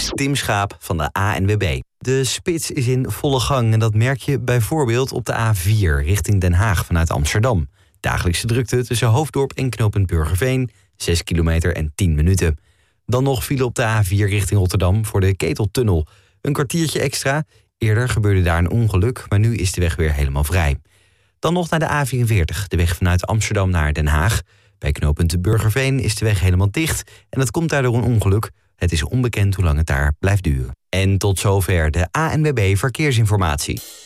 Tim Schaap van de ANWB. De spits is in volle gang en dat merk je bijvoorbeeld op de A4 richting Den Haag vanuit Amsterdam. Dagelijkse drukte tussen Hoofddorp en knooppunt Burgerveen, 6 kilometer en 10 minuten. Dan nog file op de A4 richting Rotterdam voor de Keteltunnel. Een kwartiertje extra. Eerder gebeurde daar een ongeluk, maar nu is de weg weer helemaal vrij. Dan nog naar de A44, de weg vanuit Amsterdam naar Den Haag. Bij knooppunt Burgerveen is de weg helemaal dicht en dat komt daardoor een ongeluk. Het is onbekend hoe lang het daar blijft duren. En tot zover de ANWB Verkeersinformatie.